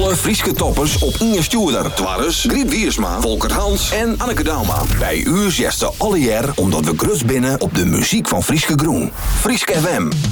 Alle Frieske toppers op Inge Stuurder. Twarres, Griet Wiersma, Volker Hans en Anneke Dauma. Bij u zesde alle jaar omdat we grus binnen op de muziek van Frieske Groen. Frieske FM.